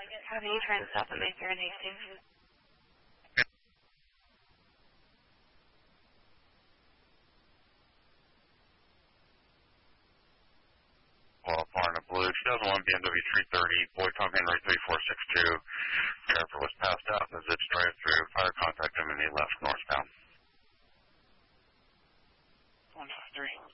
Having you try to stop at Mayfair and Hastings. Well, Florida Blue, 2001 BMW 330, Boyd Pump Henry 3462. Driver was passed out as its drive-through. Fire contact him and he left northbound. 153.